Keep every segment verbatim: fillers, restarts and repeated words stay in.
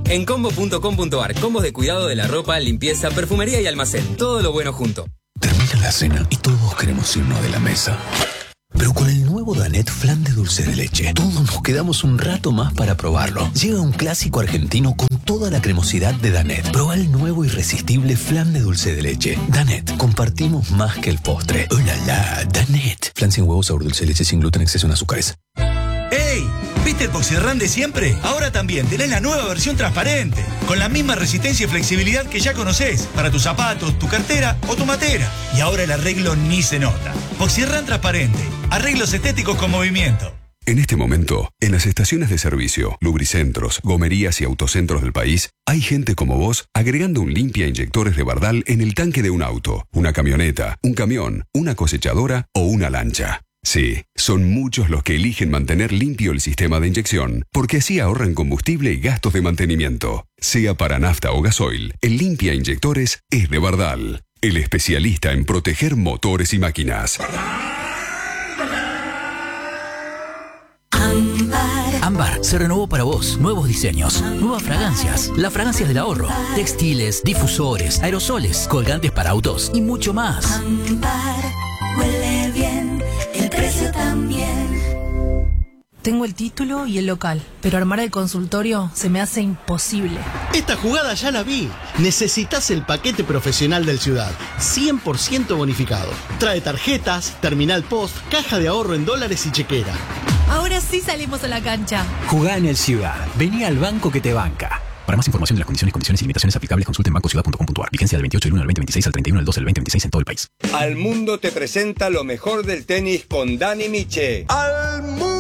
En combo punto com punto ar, combos de cuidado de la ropa, limpieza, perfumería y almacén. Todo lo bueno junto. Termina la cena y todos queremos irnos de la mesa. Pero con el nuevo Danette Flan de dulce de leche, todos nos quedamos un rato más para probarlo. Llega un clásico argentino con toda la cremosidad de Danette. Proba el nuevo irresistible Flan de dulce de leche. Danette, compartimos más que el postre. ¡Oh, la, la! Danette. Flan sin huevos, sabor dulce de leche, sin gluten, exceso en azúcares. ¡Ey! ¿Viste el Poxirran de siempre? Ahora también tenés la nueva versión transparente, con la misma resistencia y flexibilidad que ya conocés, para tus zapatos, tu cartera o tu matera. Y ahora el arreglo ni se nota. Poxirran transparente, arreglos estéticos con movimiento. En este momento, en las estaciones de servicio, lubricentros, gomerías y autocentros del país, hay gente como vos agregando un limpia inyectores de Bardal en el tanque de un auto, una camioneta, un camión, una cosechadora o una lancha. Sí, son muchos los que eligen mantener limpio el sistema de inyección, porque así ahorran combustible y gastos de mantenimiento. Sea para nafta o gasoil, el limpia inyectores es de Bardal, el especialista en proteger motores y máquinas. Ámbar. Ámbar se renovó para vos. Nuevos diseños, nuevas fragancias, las fragancias del ahorro, textiles, difusores, aerosoles, colgantes para autos y mucho más. Ámbar huele bien, el precio también. Tengo el título y el local, pero armar el consultorio se me hace imposible. Esta jugada ya la vi. Necesitas el paquete profesional del Ciudad, cien por ciento bonificado. Trae tarjetas, terminal post, caja de ahorro en dólares y chequera. Ahora sí salimos a la cancha. Jugá en el Ciudad. Vení al banco que te banca. Para más información de las condiciones, condiciones y limitaciones aplicables, consulte en banco ciudad punto com punto ar. Vigencia del veintiocho del uno al veinte veintiséis al treinta y uno del doce del veinte veintiséis en todo el país. Al Mundo te presenta lo mejor del tenis con Dani Miche. ¡Al Mundo!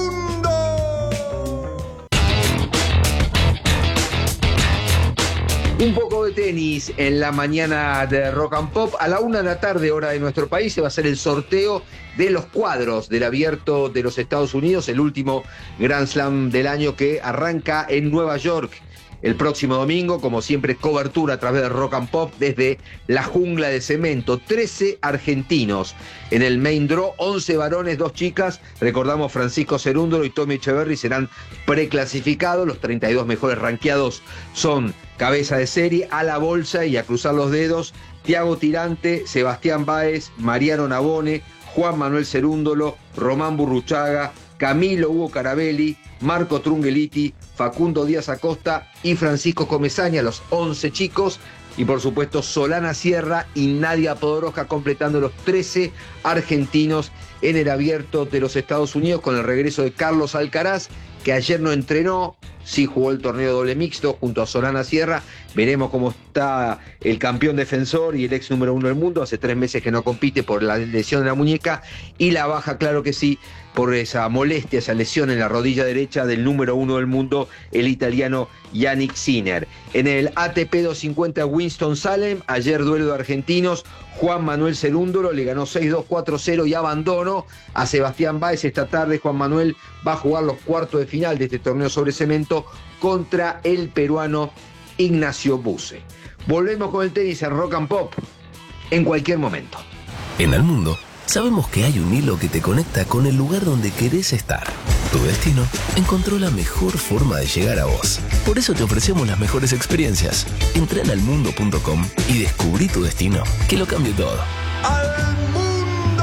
Un poco de tenis en la mañana de Rock and Pop. A la una de la tarde, hora de nuestro país, se va a hacer el sorteo de los cuadros del Abierto de los Estados Unidos, el último Grand Slam del año que arranca en Nueva York el próximo domingo. Como siempre, cobertura a través de Rock and Pop desde la jungla de cemento. trece argentinos en el main draw, once varones, dos chicas. Recordamos, Francisco Cerúndolo y Tommy Echeverry serán preclasificados. Los treinta y dos mejores rankeados son cabeza de serie, a la bolsa y a cruzar los dedos: Tiago Tirante, Sebastián Báez, Mariano Navone, Juan Manuel Cerúndolo, Román Burruchaga, Camilo Hugo Carabelli, Marco Trungeliti, Facundo Díaz Acosta y Francisco Comesaña, los once chicos. Y por supuesto Solana Sierra y Nadia Podoroska completando los trece argentinos en el Abierto de los Estados Unidos, con el regreso de Carlos Alcaraz, que ayer no entrenó, sí jugó el torneo doble mixto junto a Solana Sierra. Veremos cómo está el campeón defensor y el ex número uno del mundo. Hace tres meses que no compite por la lesión de la muñeca y la baja, claro que sí, por esa molestia, esa lesión en la rodilla derecha del número uno del mundo, el italiano Yannick Sinner. En el A T P doscientos cincuenta Winston-Salem, ayer duelo de argentinos. Juan Manuel Cerúndolo le ganó seis dos cuatro cero y abandono a Sebastián Báez. Esta tarde Juan Manuel va a jugar los cuartos de final de este torneo sobre cemento contra el peruano Ignacio Buse. Volvemos con el tenis en Rock and Pop en cualquier momento. En el mundo, sabemos que hay un hilo que te conecta con el lugar donde querés estar. Tu destino encontró la mejor forma de llegar a vos. Por eso te ofrecemos las mejores experiencias. Entra en almundo punto com y descubrí tu destino, que lo cambie todo. ¡Al mundo!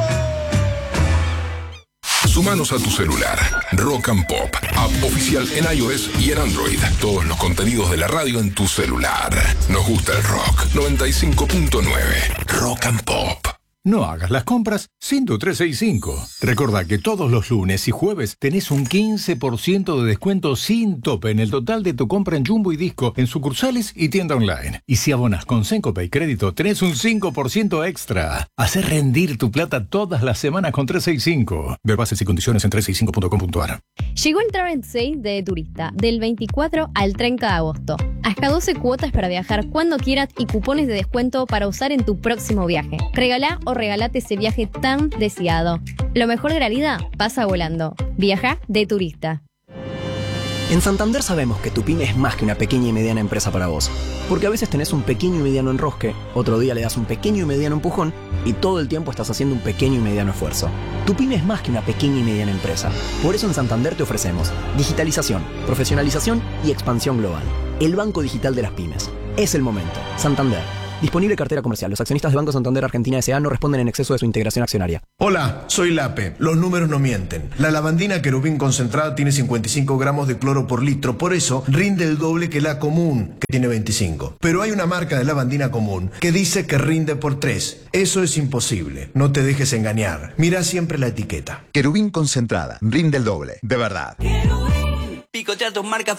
Sumanos a tu celular. Rock and Pop, app oficial en iOS y en Android. Todos los contenidos de la radio en tu celular. Nos gusta el rock. noventa y cinco punto nueve. Rock and Pop. No hagas las compras sin tu trescientos sesenta y cinco. Recordá que todos los lunes y jueves tenés un quince por ciento de descuento sin tope en el total de tu compra en Jumbo y Disco, en sucursales y tienda online. Y si abonás con Sencopay Crédito, tenés un cinco por ciento extra. Hacé rendir tu plata todas las semanas con trescientos sesenta y cinco. Ve bases y condiciones en trescientos sesenta y cinco punto com punto ar. Llegó el Travel Sale de Turista, del veinticuatro al treinta de agosto. Hasta doce cuotas para viajar cuando quieras y cupones de descuento para usar en tu próximo viaje. Regalá o regalate ese viaje tan deseado. Lo mejor de la vida pasa volando. Viaja de Turista. En Santander sabemos que tu pyme es más que una pequeña y mediana empresa para vos. Porque a veces tenés un pequeño y mediano enrosque, otro día le das un pequeño y mediano empujón y todo el tiempo estás haciendo un pequeño y mediano esfuerzo. Tu pyme es más que una pequeña y mediana empresa. Por eso en Santander te ofrecemos digitalización, profesionalización y expansión global. el banco digital de las pymes. Es el momento. Santander. Disponible cartera comercial. Los accionistas de Banco Santander Argentina S A no responden en exceso de su integración accionaria. Hola, soy Lape. Los números no mienten. La lavandina Querubín concentrada tiene cincuenta y cinco gramos de cloro por litro. Por eso rinde el doble que la común, que tiene veinticinco. Pero hay una marca de lavandina común que dice que rinde por tres. Eso es imposible. No te dejes engañar. Mira siempre la etiqueta. Querubín concentrada. Rinde el doble. De verdad. Picotea tus marcas